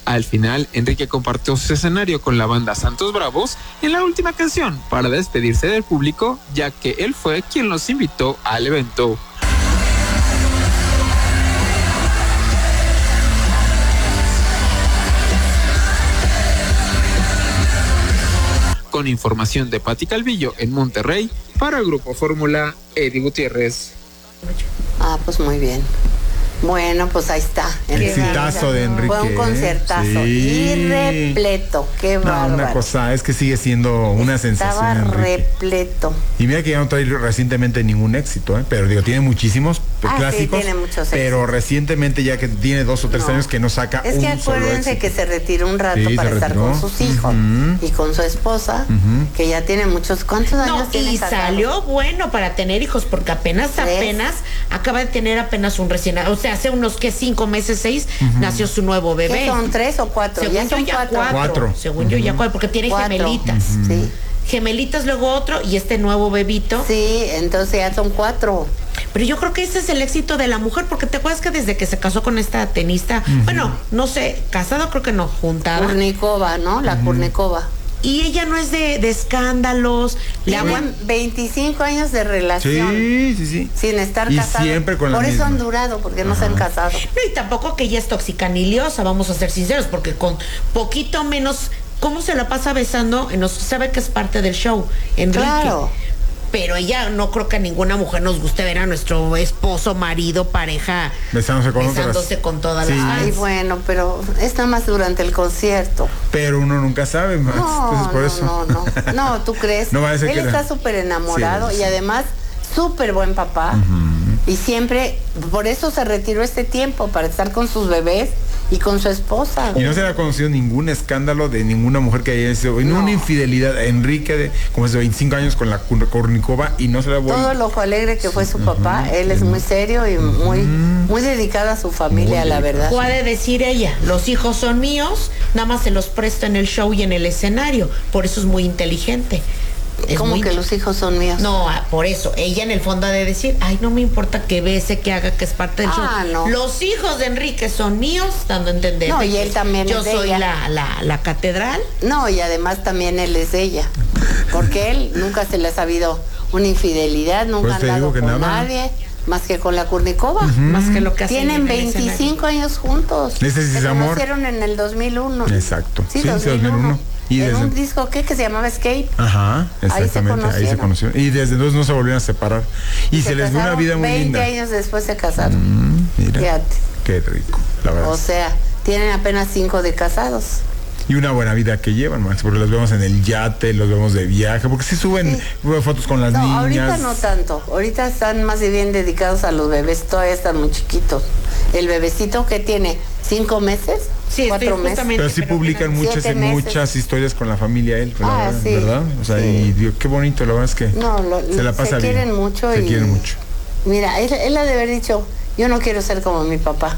Al final, Enrique compartió su escenario con la banda Santos Bravos en la última canción para despedirse del público, ya que él fue quien los invitó al evento. Con información de Pati Calvillo en Monterrey, para el Grupo Fórmula, Eddie Gutiérrez. Pues muy bien. Bueno, pues ahí está. El exitazo de Enrique. Fue un concertazo. Sí. Y repleto. Qué bárbaro. Una cosa, es que sigue siendo una sensación. Estaba repleto. Y mira que ya no trae recientemente ningún éxito, pero digo, tiene muchísimos clásicos. Sí, tiene muchos éxitos. Pero recientemente ya que tiene 2 o 3 años que no saca un solo éxito. Es que acuérdense que se retiró un rato para estar con sus hijos y con su esposa, que ya tiene muchos. ¿Cuántos años tiene? Y salió bueno para tener hijos, porque apenas acaba de tener apenas un recién, o sea, hace unos 5 meses, 6, nació su nuevo bebé. ¿Qué son 3 o 4? Según yo ya 4. Según yo ya 4, porque tiene 4 gemelitas. Sí. Gemelitas, luego otro, y este nuevo bebito. Sí, entonces ya son 4. Pero yo creo que ese es el éxito de la mujer, porque te acuerdas que desde que se casó con esta tenista, bueno, no sé, casado creo que no, juntada. Kurnikova, ¿no? La Kurnikova. Y ella no es de escándalos. Tienen 25 años de relación. Sí. Sin estar casados. Siempre con la Por misma. eso han durado, porque no se han casado. No, y tampoco que ella es tóxica ni liosa, vamos a ser sinceros, porque con poquito menos, ¿cómo se la pasa besando? No sabe que es parte del show, Enrique. Claro. Pero ella, no creo que a ninguna mujer nos guste ver a nuestro esposo, marido, pareja besándose con todas las. Ay, bueno, pero es nada más durante el concierto. Pero uno nunca sabe más. Por eso. No, ¿tú crees? No, él está súper enamorado y además súper buen papá. Y siempre, por eso se retiró este tiempo, para estar con sus bebés y con su esposa. Y no se le ha conocido ningún escándalo de ninguna mujer que haya sido una infidelidad. Enrique, como es de 25 años con la Kurnikova, y no se le ha vuelto. Todo lo ojo alegre que fue su papá. Él es muy serio y muy dedicado a su familia, la verdad. Puede decir ella, los hijos son míos, nada más se los presto en el show y en el escenario. Por eso es muy inteligente. ¿Cómo que los hijos son míos? No, por eso, ella en el fondo ha de decir, ay, no me importa que bese, que haga, que es parte del show. No. Los hijos de Enrique son míos, dando a entender. No, y él también yo es de soy ella. la catedral. No, y además también él es de ella. Porque él nunca se le ha sabido una infidelidad, nunca ha andado con nadie. Más que con la Kurnikova. Más que lo que hacen. Tienen 25 años juntos. Ese es amor. Se conocieron en el 2001. Exacto. Sí, 2001. Y en un disco que se llamaba Escape. Ajá, exactamente, ahí se conocieron. Y desde entonces no se volvieron a separar. Y se les dio una vida muy 20 linda. 20 años después se casaron. Mira, fíjate. Qué rico, la verdad. O sea, tienen apenas 5 de casados. Y una buena vida que llevan, Max, porque los vemos en el yate, los vemos de viaje, porque sí suben fotos con las niñas. Ahorita no tanto, ahorita están más bien dedicados a los bebés, todavía están muy chiquitos. El bebecito que tiene 5 meses, 4 meses. Pero sí publican muchas historias con la familia él, sí, ¿verdad? O sea, y Dios, qué bonito, la verdad es que se la pasa bien. Quieren mucho se quieren mucho. Mira, él ha de haber dicho, yo no quiero ser como mi papá.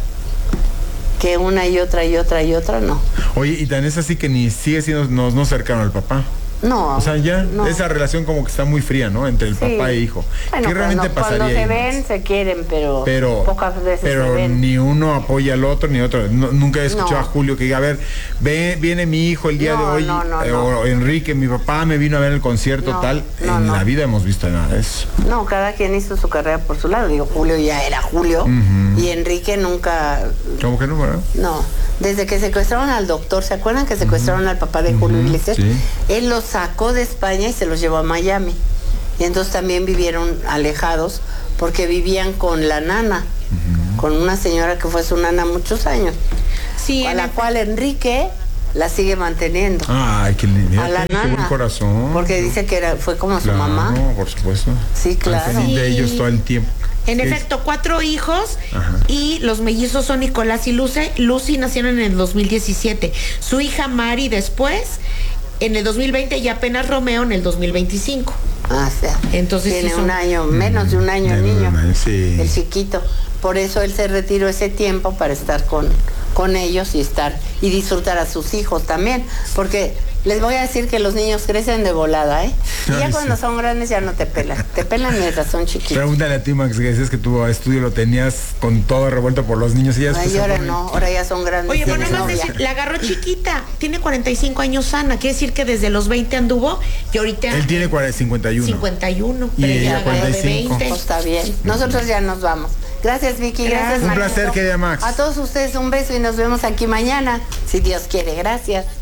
Que una y otra y otra y otra, no. Oye, y tan es así que ni sigue siendo no cercano al papá. No. O sea, ya esa relación como que está muy fría, ¿no? Entre el papá e hijo. Bueno, ¿qué realmente pasaría? Cuando se ven, se quieren, pero pocas veces se ven. Ni uno apoya al otro, ni otro. Nunca he escuchado a Julio que diga, a ver, viene mi hijo el día de hoy, o Enrique, mi papá me vino a ver el concierto, tal. En la vida hemos visto nada de eso. No, cada quien hizo su carrera por su lado. Digo, Julio ya era Julio, y Enrique nunca... ¿Cómo que no, verdad? No. Desde que secuestraron al doctor, ¿se acuerdan que secuestraron al papá de Julio Iglesias? Sí. Él los sacó de España y se los llevó a Miami. Y entonces también vivieron alejados porque vivían con la nana, con una señora que fue su nana muchos años. Sí, a la cual Enrique la sigue manteniendo. Ay, qué linda. A la nana. Qué buen corazón. Porque dice que fue como su mamá. No, por supuesto. Sí, claro. De ellos todo el tiempo. En efecto, 4 hijos. Y los mellizos son Nicolás y Lucy nacieron en el 2017. Su hija Mari después, en el 2020, y apenas Romeo en el 2025. O sea, entonces tiene un año, menos de un año el niño, el chiquito. Por eso él se retiró ese tiempo para estar con ellos y disfrutar a sus hijos también, porque Les voy a decir que los niños crecen de volada, ¿eh? Y ya cuando son grandes ya no te pelan. Te pelan mientras son chiquitos. Pregúntale a ti, Max, que decías que tu estudio lo tenías con todo revuelto por los niños. Y ahora no, ahora ya son grandes. Oye, bueno, más decir, la agarró chiquita. Tiene 45 años Ana. Quiere decir que desde los 20 anduvo y ahorita... Él tiene 51. 51, pero y ella 45. Pues está bien. Nosotros ya nos vamos. Gracias, Vicky. Gracias, Un placer, querida Max. A todos ustedes un beso y nos vemos aquí mañana, si Dios quiere. Gracias.